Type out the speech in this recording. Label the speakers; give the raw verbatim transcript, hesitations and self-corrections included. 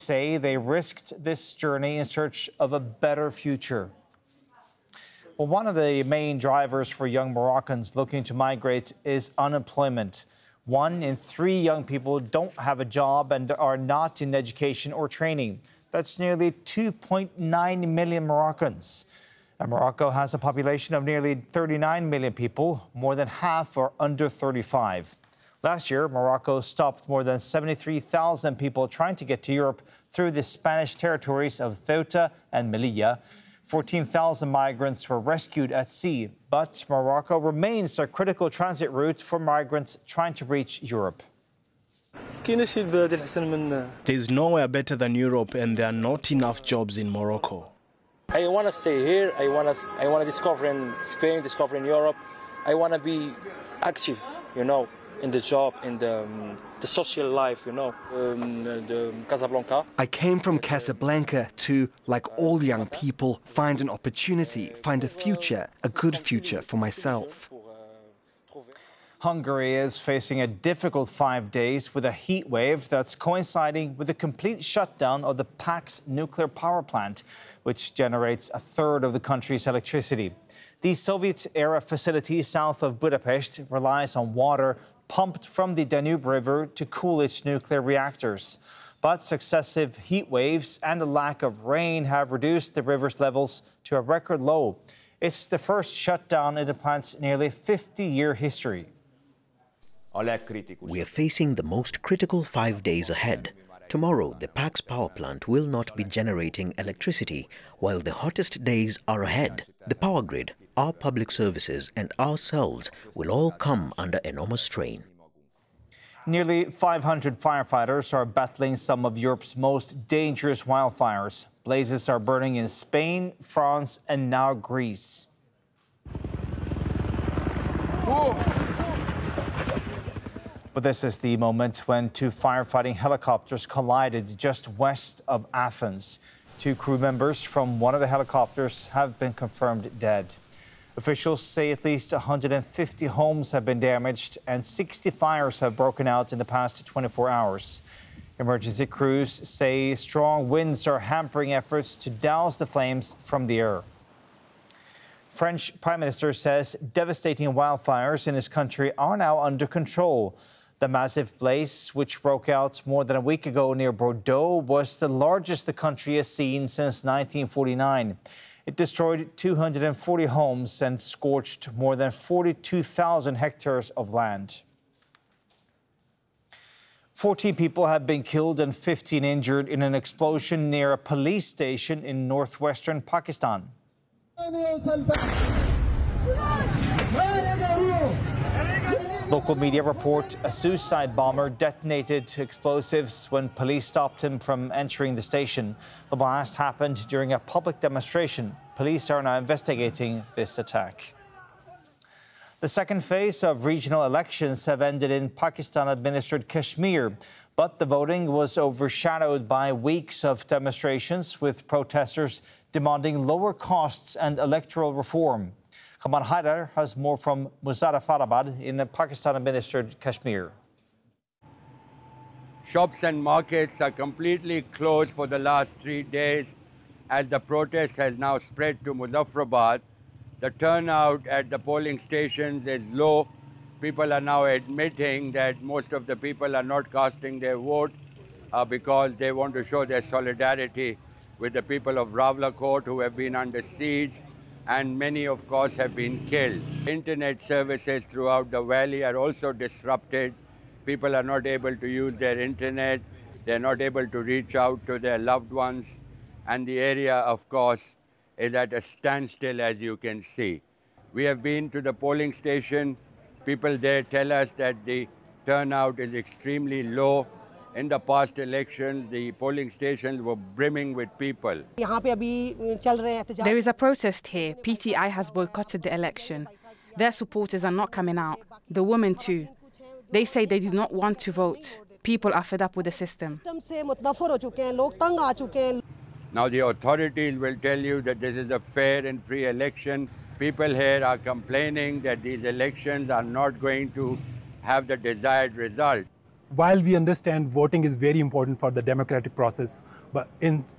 Speaker 1: say they risked this journey in search of a better future. Well, one of the main drivers for young Moroccans looking to migrate is unemployment. One in three young people don't have a job and are not in education or training. That's nearly two point nine million Moroccans. And Morocco has a population of nearly thirty-nine million people. More than half are under thirty-five. Last year, Morocco stopped more than seventy-three thousand people trying to get to Europe through the Spanish territories of Ceuta and Melilla. fourteen thousand migrants were rescued at sea, but Morocco remains a critical transit route for migrants trying to reach Europe.
Speaker 2: There's nowhere better than Europe, and there are not enough jobs in Morocco.
Speaker 3: I want to stay here. I want to I want to discover in Spain, discover in Europe. I want to be active, you know, in the job, in the, um, the social life, you know, um, the Casablanca.
Speaker 4: I came from Casablanca to, like all young people, find an opportunity, find a future, a good future for myself.
Speaker 1: Hungary is facing a difficult five days with a heat wave that's coinciding with the complete shutdown of the Pax nuclear power plant, which generates a third of the country's electricity. The Soviet-era facility south of Budapest relies on water pumped from the Danube River to cool its nuclear reactors. But successive heat waves and a lack of rain have reduced the river's levels to a record low. It's the first shutdown in the plant's nearly fifty-year history.
Speaker 5: We are facing the most critical five days ahead. Tomorrow, the Pax power plant will not be generating electricity, while the hottest days are ahead. The power grid, our public services and ourselves will all come under enormous strain.
Speaker 1: Nearly five hundred firefighters are battling some of Europe's most dangerous wildfires. Blazes are burning in Spain, France, and now Greece. Whoa. But this is the moment when two firefighting helicopters collided just west of Athens. Two crew members from one of the helicopters have been confirmed dead. Officials say at least one hundred fifty homes have been damaged and sixty fires have broken out in the past twenty-four hours. Emergency crews say strong winds are hampering efforts to douse the flames from the air. French Prime Minister says devastating wildfires in his country are now under control. The massive blaze, which broke out more than a week ago near Bordeaux, was the largest the country has seen since nineteen forty-nine. It destroyed two hundred forty homes and scorched more than forty-two thousand hectares of land. fourteen people have been killed and fifteen injured in an explosion near a police station in northwestern Pakistan. Local media report a suicide bomber detonated explosives when police stopped him from entering the station. The blast happened during a public demonstration. Police are now investigating this attack. The second phase of regional elections have ended in Pakistan-administered Kashmir, but the voting was overshadowed by weeks of demonstrations with protesters demanding lower costs and electoral reform. Kamal Haidar has more from Muzaffarabad in Pakistan-administered Kashmir.
Speaker 6: Shops and markets are completely closed for the last three days as the protest has now spread to Muzaffarabad. The turnout at the polling stations is low. People are now admitting that most of the people are not casting their vote uh, because they want to show their solidarity with the people of Rawalakot who have been under siege, and many, of course, have been killed. Internet services throughout the valley are also disrupted. People are not able to use their internet. They're not able to reach out to their loved ones. And the area, of course, is at a standstill, as you can see. We have been to the polling station. People there tell us that the turnout is extremely low. In the past elections, the polling stations were brimming with people.
Speaker 7: There is a protest here. P T I has boycotted the election. Their supporters are not coming out. The women too. They say they do not want to vote. People are fed up with the system.
Speaker 6: Now the authorities will tell you that this is a fair and free election. People here are complaining that these elections are not going to have the desired result.
Speaker 8: while we understand voting is very important for the democratic process, but in